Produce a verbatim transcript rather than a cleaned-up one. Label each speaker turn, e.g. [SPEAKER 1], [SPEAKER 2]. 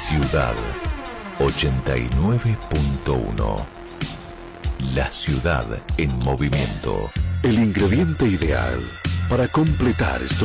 [SPEAKER 1] Ciudad ochenta y nueve punto uno. La ciudad en movimiento. El ingrediente ideal para completar estos